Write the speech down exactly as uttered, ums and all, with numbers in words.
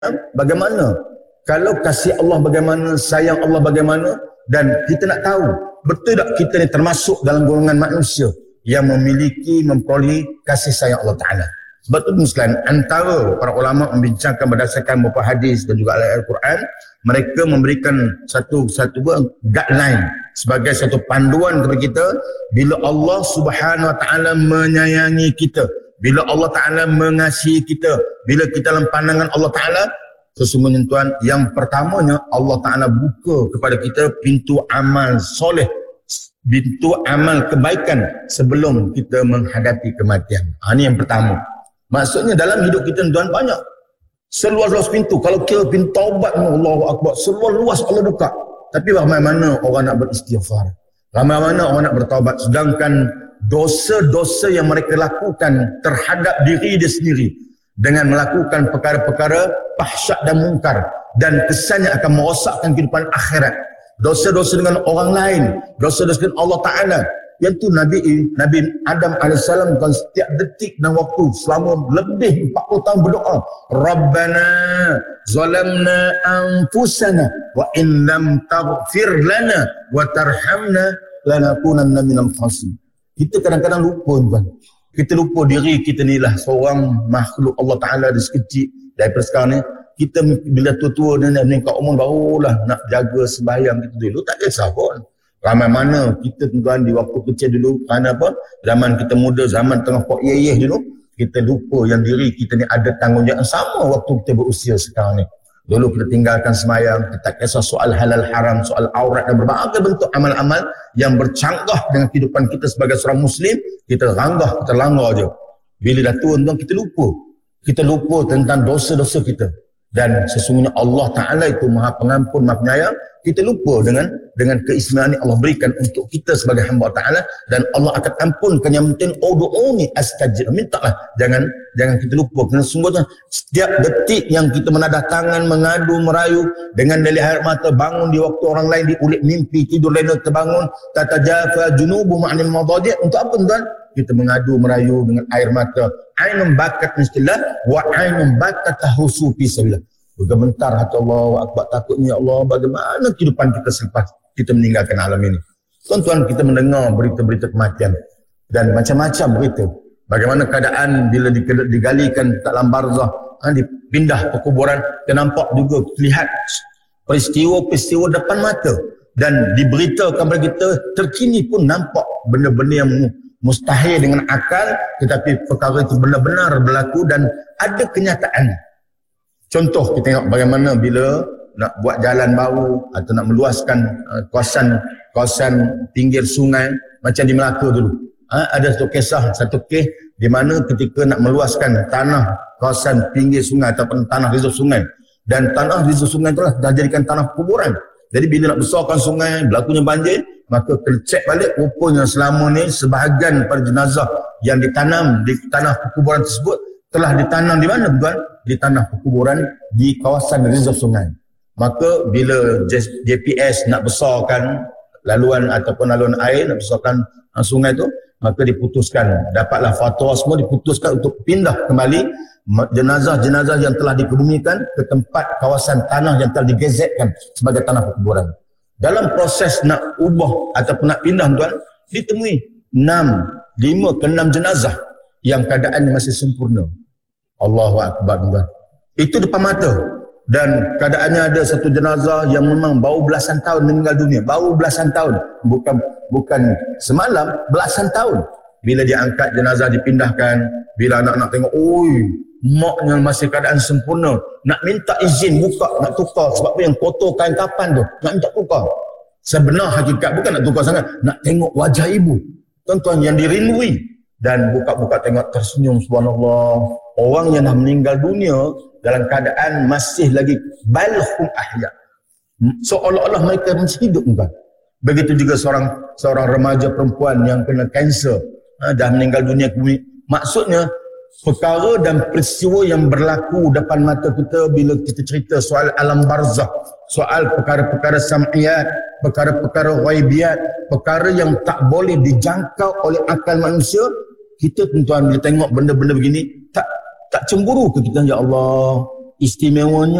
bagaimana? Kalau kasih Allah bagaimana, sayang Allah bagaimana, dan kita nak tahu, betul tak kita ni termasuk dalam golongan manusia yang memiliki, memperolehi kasih sayang Allah Ta'ala. Sebab itu sekalian, antara para ulama membincangkan berdasarkan beberapa hadis dan juga ayat Al-Quran, mereka memberikan satu satu guideline sebagai satu panduan kepada kita. Bila Allah Subhanahu Wa Ta'ala menyayangi kita, bila Allah Ta'ala mengasihi kita, bila kita dalam pandangan Allah Ta'ala, sesungguhnya tuan, yang pertamanya Allah Ta'ala buka kepada kita pintu amal soleh, pintu amal kebaikan sebelum kita menghadapi kematian. Ha, ini yang pertama. Maksudnya dalam hidup kita tuan banyak seluas-luas pintu. Kalau kira pintu taubat, Allahu Akbar, seluas-luas Allah buka. Tapi ramai mana orang nak beristighfar, ramai mana orang nak bertaubat, sedangkan dosa-dosa yang mereka lakukan terhadap diri dia sendiri dengan melakukan perkara-perkara fahsyat dan mungkar, dan kesannya akan merosakkan kehidupan akhirat. Dosa-dosa dengan orang lain, dosa-dosa dengan Allah Ta'ala. Yang tu Nabi Nabi Adam alaihissalam kan setiap detik dan waktu selama lebih empat puluh tahun berdoa, Rabbana zalamna anfusana wa in lam taghfir lana wa tarhamna lanakunanna minal khasirin. Kita kadang-kadang lupa tuan. Kita lupa diri kita ni lah seorang makhluk Allah Ta'ala dari sekecil. Daripada sekarang ni, kita bila tua-tua dan meningkat umur barulah nak jaga sembahyang kita dulu. Tak kisah pun. Ramai mana kita tuan di waktu kecil dulu, kerana apa? Zaman kita muda, zaman tengah pok yeyeh dulu, kita lupa yang diri kita ni ada tanggungjawab sama waktu kita berusia sekarang ni. Dulu kita tinggalkan sembahyang, kita tak kisah soal halal haram, soal aurat dan berbagai bentuk amal-amal yang bercanggah dengan kehidupan kita sebagai seorang Muslim, kita ranggah, kita langgar je. Bila dah tua tuan, kita lupa. Kita lupa tentang dosa-dosa kita. Dan sesungguhnya Allah Ta'ala itu Maha Pengampun, Maha Penyayang. Kita lupa dengan dengan keistimewaan yang Allah berikan untuk kita sebagai hamba Ta'ala, dan Allah akan ampunkan. Yang penting udu'uni astajib, mintalah, jangan jangan kita lupa. Kerana sungguhnya setiap detik yang kita menadah tangan, mengadu, merayu dengan dari air mata, bangun di waktu orang lain diulik mimpi, tidur lena terbangun, tatajafa junubu ma'anil madadi'. Untuk apa tuan? Kita mengadu, merayu dengan air mata. Ainun bakat istilah wa ainun bakat tahusu fi sabilillah. Bergementar hati Allah Akbar, takutnya Allah, bagaimana kehidupan kita selepas kita meninggalkan alam ini. Tuan-tuan, kita mendengar berita-berita kematian dan macam-macam berita. Bagaimana keadaan bila digalikan dalam barzah, dipindah ke kuburan, kita nampak juga, lihat peristiwa-peristiwa depan mata, dan diberitakan kepada kita terkini pun nampak benda-benda yang mustahil dengan akal, tetapi perkara itu benar-benar berlaku dan ada kenyataan. Contoh, kita tengok bagaimana bila nak buat jalan baru atau nak meluaskan uh, kawasan kawasan pinggir sungai, macam di Melaka dulu. Ha, ada satu kisah, satu kes di mana ketika nak meluaskan tanah kawasan pinggir sungai ataupun tanah reserve sungai, dan tanah reserve sungai itu dah jadikan tanah kuburan. Jadi bila nak besarkan sungai, berlakunya banjir, maka kena cek balik, rupanya selama ni sebahagian pada jenazah yang ditanam di tanah kuburan tersebut telah ditanam di mana tuan? Di tanah kuburan di kawasan reserve sungai. Maka bila J P S nak besarkan laluan ataupun laluan air, nak besarkan uh, sungai tu, maka diputuskan, dapatlah fatwa semua, diputuskan untuk pindah kembali jenazah-jenazah yang telah dikebumikan ke tempat kawasan tanah yang telah digezetkan sebagai tanah kuburan. Dalam proses nak ubah ataupun nak pindah tuan, ditemui enam, lima ke enam jenazah yang keadaannya masih sempurna. Allahu Akbar tuan. Itu depan mata. Dan keadaannya ada satu jenazah yang memang baru belasan tahun meninggal dunia. Baru belasan tahun. Bukan bukan semalam, belasan tahun. Bila diangkat jenazah, dipindahkan, bila anak-anak tengok, oi, maknya masih keadaan sempurna. Nak minta izin buka, nak tukar. Sebab apa yang kotor kain kapan tu, nak minta tukar. Sebenar hakikat bukan nak tukar sangat, nak tengok wajah ibu. Tuan-tuan yang dirindui. Dan buka-buka tengok, tersenyum, subhanallah. Orang yang dah meninggal dunia dalam keadaan masih lagi balhum ahya. Seolah-olah mereka masih hidup tuan. Begitu juga seorang seorang remaja perempuan yang kena kanser, ha, dah meninggal dunia. Maksudnya perkara dan peristiwa yang berlaku depan mata kita bila kita cerita soal alam barzakh, soal perkara-perkara sam'iyat, perkara-perkara ghaibiyat, perkara yang tak boleh dijangkau oleh akal manusia. Kita tuan-tuan bila tengok benda-benda begini, tak tak cemburu ke kita? Ya Allah, istimewanya